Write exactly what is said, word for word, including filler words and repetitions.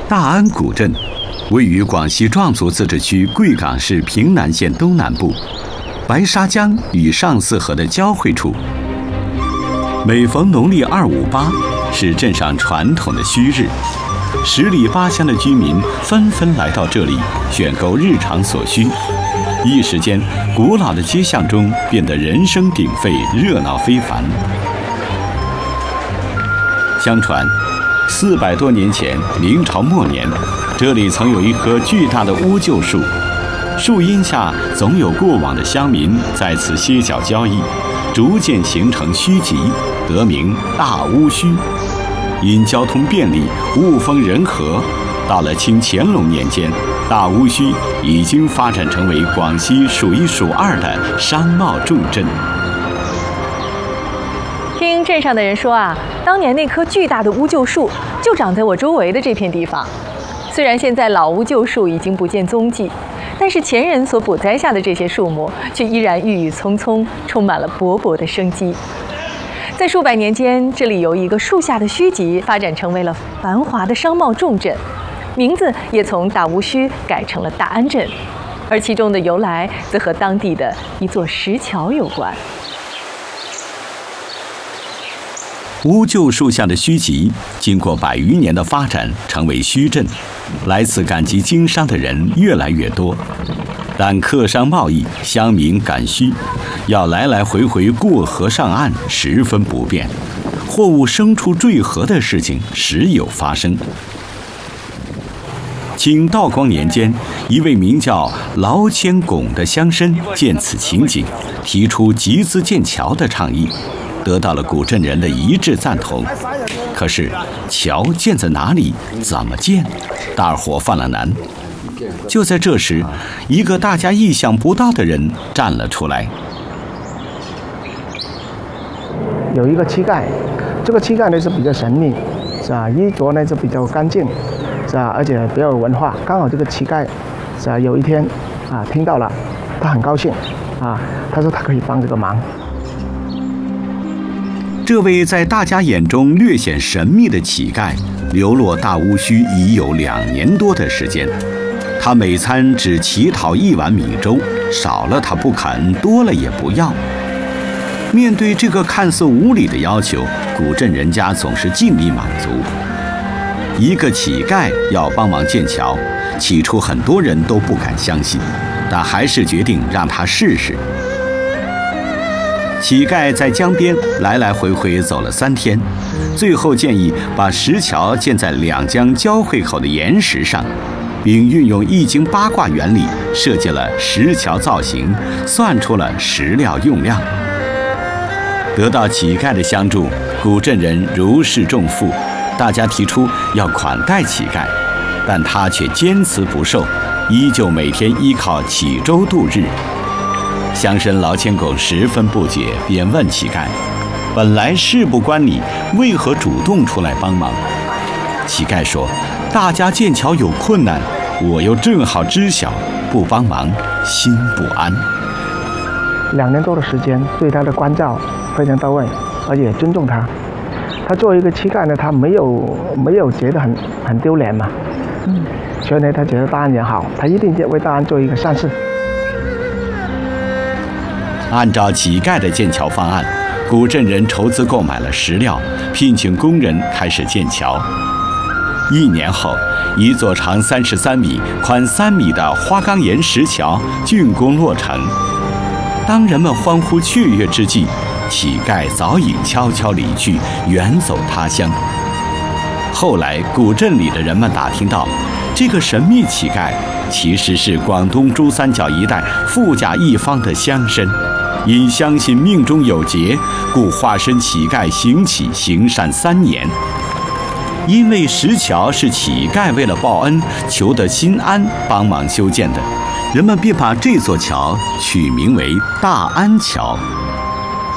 大安古镇位于广西壮族自治区贵港市平南县东南部，白沙江与上泗河的交汇处。每逢农历二五八，是镇上传统的虚日，十里八乡的居民纷纷来到这里选购日常所需。一时间，古老的街巷中变得人声鼎沸，热闹非凡。相传，四百多年前，明朝末年，这里曾有一棵巨大的乌桕树，树荫下总有过往的乡民在此歇脚交易，逐渐形成墟集，得名大乌墟。因交通便利，物风人和，到了清乾隆年间，大乌墟已经发展成为广西数一数二的商贸重镇。 听镇上的人说啊，当年那棵巨大的乌桕树就长在我周围的这片地方。虽然现在老乌桕树已经不见踪迹，但是前人所补栽下的这些树木却依然郁郁葱葱，充满了勃勃的生机。在数百年间，这里由一个树下的墟集发展成为了繁华的商贸重镇，名字也从大乌墟改成了大安镇，而其中的由来则和当地的一座石桥有关。 乌桕树下的墟集经过百余年的发展，成为墟镇，来此赶集经商的人越来越多。但客商贸易、乡民赶墟，要来来回回过河上岸十分不便，货物牲畜坠河的事情时有发生。清道光年间，一位名叫劳谦拱的乡绅见此情景，提出集资建桥的倡议，得到了古镇人的一致赞同。可是桥建在哪里，怎么建，大伙犯了难。就在这时，一个大家意想不到的人站了出来。 有一个乞丐，这个乞丐呢是比较神秘，是吧？衣着呢是比较干净，是吧？而且比较有文化。刚好这个乞丐，是吧？有一天啊听到了，他很高兴，啊，他说他可以帮这个忙。 这位在大家眼中略显神秘的乞丐，流落大乌墟已有两年多的时间。他每餐只乞讨一碗米粥，少了他不肯，多了也不要。面对这个看似无理的要求，古镇人家总是尽力满足。一个乞丐要帮忙建桥，起初很多人都不敢相信，但还是决定让他试试。乞丐在江边来来回回走了三天，最后建议把石桥建在两江交汇口的岩石上，并运用易经八卦原理设计了石桥造型，算出了石料用量。得到乞丐的相助，古镇人如释重负，大家提出要款待乞丐，但他却坚持不受，依旧每天依靠乞粥度日。乡绅劳谦拱十分不解，便问乞丐：“本来事不关你，为何主动出来帮忙？”乞丐说：“大家建桥有困难，我又正好知晓，不帮忙心不安。” 两年多的时间，对他的关照非常到位，而且尊重他。他作为一个乞丐呢，他没有没有觉得很很丢脸嘛，嗯，所以呢，他觉得大安也好，他一定为大安做一个善事。 按照乞丐的建桥方案，古镇人筹资购买了石料，聘请工人开始建桥。一年后，一座长三十三米、宽三米的花岗岩石桥竣工落成。当人们欢呼雀跃之际，乞丐早已悄悄离去，远走他乡。后来，古镇里的人们打听到，这个神秘乞丐其实是广东珠三角一带富甲一方的乡绅。因相信命中有劫，故化身乞丐行乞行善三年。因为石桥是乞丐为了报恩求得心安帮忙修建的，人们便把这座桥取名为大安桥。